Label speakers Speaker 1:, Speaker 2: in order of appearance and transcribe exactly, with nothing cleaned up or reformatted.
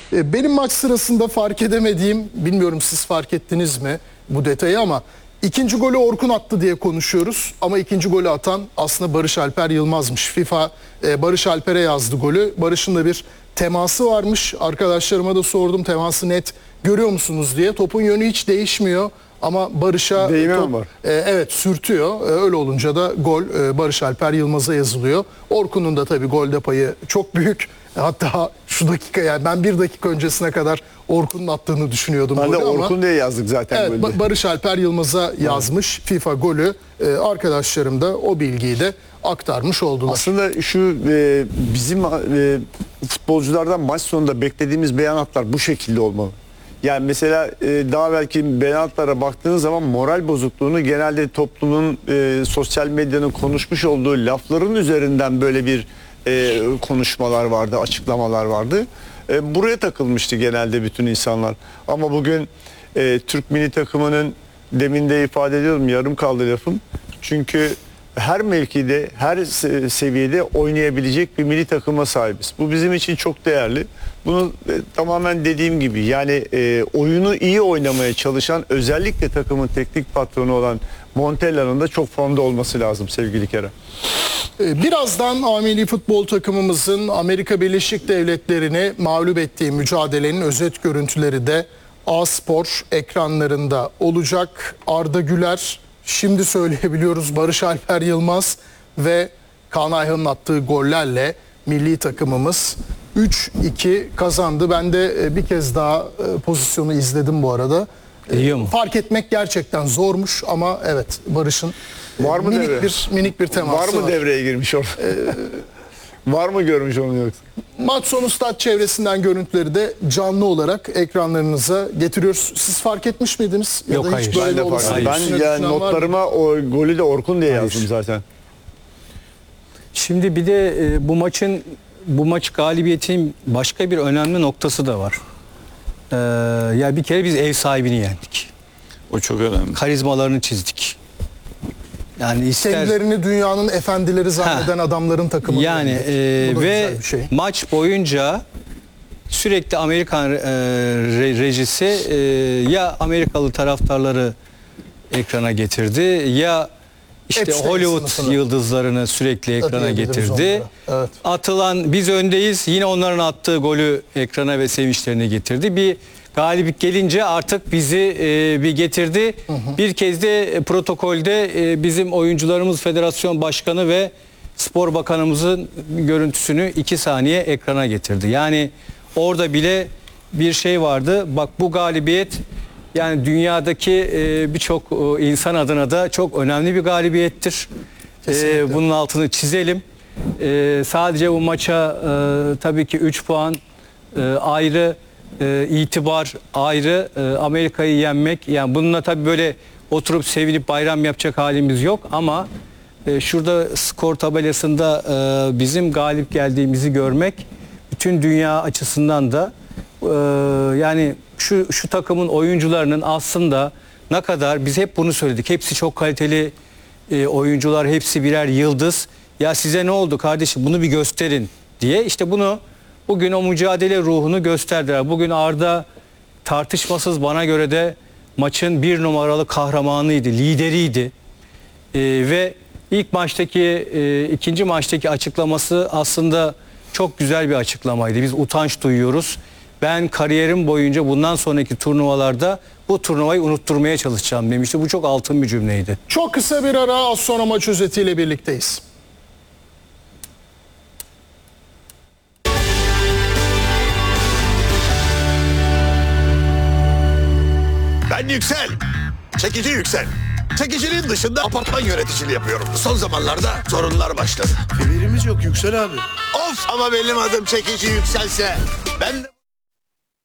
Speaker 1: E, benim maç sırasında fark edemediğim, bilmiyorum siz fark ettiniz mi bu detayı ama ikinci golü Orkun attı diye konuşuyoruz. Ama ikinci golü atan aslında Barış Alper Yılmaz'mış. FIFA e, Barış Alper'e yazdı golü. Barış'ın da bir teması varmış. Arkadaşlarıma da sordum, teması net görüyor musunuz diye. Topun yönü hiç değişmiyor. Ama Barış'a top,
Speaker 2: var.
Speaker 1: e, evet sürtüyor. E, öyle olunca da gol e, Barış Alper Yılmaz'a yazılıyor. Orkun'un da tabii golde payı çok büyük. Hatta şu dakika, yani ben bir dakika öncesine kadar Orkun'un attığını düşünüyordum.
Speaker 2: Ben de
Speaker 1: golü
Speaker 2: Orkun
Speaker 1: ama,
Speaker 2: diye yazdık zaten.
Speaker 1: evet,
Speaker 2: golde.
Speaker 1: Barış Alper Yılmaz'a yazmış FIFA golü. E, arkadaşlarım da o bilgiyi de aktarmış oldular.
Speaker 2: Aslında şu e, bizim e, futbolculardan maç sonunda beklediğimiz beyanatlar bu şekilde olmalı. Yani mesela e, daha belki beyanatlara baktığınız zaman moral bozukluğunu genelde toplumun e, sosyal medyanın konuşmuş olduğu lafların üzerinden böyle bir e, konuşmalar vardı, açıklamalar vardı. E, buraya takılmıştı genelde bütün insanlar. Ama bugün e, Türk milli takımının, demin de ifade ediyorum, yarım kaldı lafım. Çünkü her mevkide, her seviyede oynayabilecek bir milli takıma sahibiz. Bu bizim için çok değerli. Bunu e, tamamen dediğim gibi, yani e, oyunu iyi oynamaya çalışan, özellikle takımın teknik patronu olan Montella'nın da çok formda olması lazım sevgili Kerem.
Speaker 1: Birazdan A milli futbol takımımızın Amerika Birleşik Devletleri'ni mağlup ettiği mücadelenin özet görüntüleri de A Spor ekranlarında olacak. Arda Güler, şimdi söyleyebiliyoruz, Barış Alper Yılmaz ve Kaan Ayhan'ın attığı gollerle milli takımımız üç iki kazandı. Ben de bir kez daha pozisyonu izledim bu arada.
Speaker 3: İyi mi?
Speaker 1: Fark etmek gerçekten zormuş ama evet, Barış'ın
Speaker 2: Var mı
Speaker 1: minik
Speaker 2: devre?
Speaker 1: bir minik bir teması
Speaker 2: var. Var mı devreye girmiş orada? Ee, var mı görmüş onu yoksa?
Speaker 1: Maç sonu stat çevresinden görüntüleri de canlı olarak ekranlarınıza getiriyoruz. Siz fark etmiş miydiniz? Ya
Speaker 3: Yok,
Speaker 1: da
Speaker 3: hayır.
Speaker 1: hiç böyle
Speaker 2: Ben de
Speaker 1: bir
Speaker 2: fark
Speaker 1: olasılık
Speaker 2: ettim. Ben
Speaker 1: üstüne
Speaker 2: yani
Speaker 1: düşünen var mı?
Speaker 2: notlarıma o golü de Orkun diye
Speaker 3: Hayır.
Speaker 2: yazdım zaten.
Speaker 3: Şimdi bir de e, bu maçın bu maç galibiyetinin başka bir önemli noktası da var. Ee, ya bir kere biz ev sahibini yendik.
Speaker 4: O çok önemli.
Speaker 3: Karizmalarını çizdik. Yani ister
Speaker 1: Kendilerini dünyanın efendileri zanneden adamların takımı.
Speaker 3: yani e,
Speaker 1: Bu da
Speaker 3: ve
Speaker 1: güzel bir şey.
Speaker 3: maç boyunca sürekli Amerikan e, re, rejisi e, ya Amerikalı taraftarları ekrana getirdi ya işte
Speaker 1: Epstein
Speaker 3: Hollywood
Speaker 1: sınıfını.
Speaker 3: yıldızlarını sürekli ekrana
Speaker 1: diyebiliriz
Speaker 3: getirdi.
Speaker 1: onlara. Evet.
Speaker 3: Atılan biz öndeyiz, yine onların attığı golü ekrana ve sevinçlerini getirdi. Bir galibiyet gelince artık bizi e, bir getirdi. Hı hı. Bir kez de protokolde e, bizim oyuncularımız, federasyon başkanı ve spor bakanımızın görüntüsünü iki saniye ekrana getirdi. Yani orada bile bir şey vardı. Bak, bu galibiyet yani dünyadaki e, birçok e, insan adına da çok önemli bir galibiyettir. E, bunun altını çizelim. E, sadece bu maça e, tabii ki üç puan e, ayrı, e, itibar ayrı, e, Amerika'yı yenmek, yani bununla tabii böyle oturup sevinip bayram yapacak halimiz yok ama e, şurada skor tabelasında e, bizim galip geldiğimizi görmek bütün dünya açısından da e, yani şu şu takımın oyuncularının aslında ne kadar, biz hep bunu söyledik, hepsi çok kaliteli e, oyuncular, hepsi birer yıldız. Ya size ne oldu kardeşim, bunu bir gösterin diye, işte bunu bugün o mücadele ruhunu gösterdiler. Bugün Arda tartışmasız bana göre de maçın bir numaralı kahramanıydı, lideriydi. E, ve ilk maçtaki, e, ikinci maçtaki açıklaması aslında çok güzel bir açıklamaydı. Biz utanç duyuyoruz. Ben kariyerim boyunca bundan sonraki turnuvalarda bu turnuvayı unutturmaya çalışacağım demişti. Bu çok altın bir cümleydi.
Speaker 1: Çok kısa bir ara, az sonra maç özetiyle birlikteyiz.
Speaker 5: Ben Yüksel. Çekici Yüksel. Çekiciliğin dışında apartman yöneticiliği yapıyorum. Son zamanlarda sorunlar başladı.
Speaker 6: Haberimiz yok Yüksel abi.
Speaker 5: Of, ama benim adım Çekici Yüksel'se ben de...